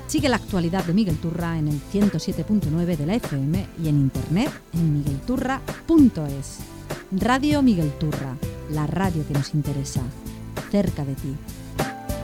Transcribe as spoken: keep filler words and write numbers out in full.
Sigue la actualidad de Miguel Turra en el ciento siete punto nueve de la F M y en internet en miguel turra punto es. Radio Miguel Turra, la radio que nos interesa, cerca de ti.